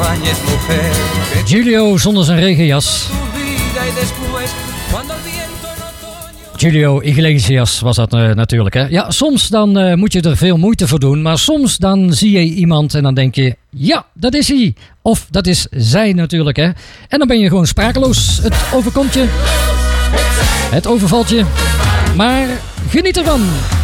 acompañes, mujer. Giulio zonder zijn regenjas. Julio Iglesias was dat natuurlijk. Hè? Ja, soms dan moet je er veel moeite voor doen. Maar soms dan zie je iemand en dan denk je... Ja, dat is hij. Of dat is zij natuurlijk. Hè? En dan ben je gewoon sprakeloos. Het overkomt je. Het overvalt je. Maar geniet ervan.